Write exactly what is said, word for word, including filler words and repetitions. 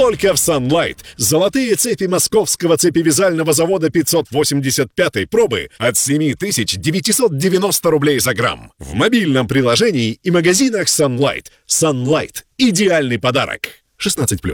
Только в Sunlight. Золотые цепи московского цепевязального завода пятьсот восемьдесят пятой пробы от семь тысяч девятьсот девяносто рублей за грамм. В мобильном приложении и магазинах Sunlight. Sunlight. Идеальный подарок. шестнадцать плюс.